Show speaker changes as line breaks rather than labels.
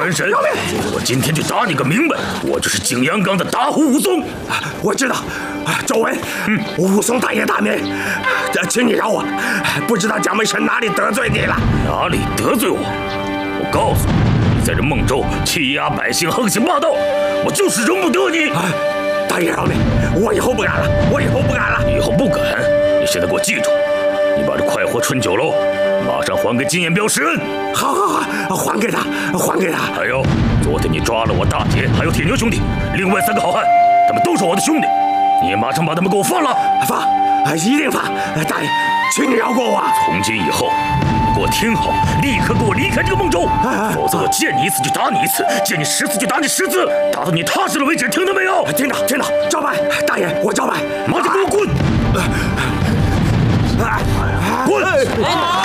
门神，我今天就打你个明白，我就是景阳冈的大虎武松。
我知道，周文，武松大爷大名，请你饶我，不知道蒋门神哪里得罪你了？
哪里得罪我？我告诉你，你在这孟州欺压百姓，横行霸道，我就是容不得你。
大爷饶命，我以后不敢了，我以后不敢了。
以后不敢？你现在给我记住，你把这快活春酒楼马上还给金眼彪施恩。
好，还给他，还给他。
还有，昨天你抓了我大铁，还有铁牛兄弟，另外3个好汉，他们都是我的兄弟，你也马上把他们给我放了。
放，一定放。大爷，请你饶过我。
从今以后，你给我听好，立刻给我离开这个孟州，否则我见你1次就打你1次，见你10次就打你10次，打到你踏实了为止。听到没有？
听到，照办。大爷，我照办。
马上给我滚！滚！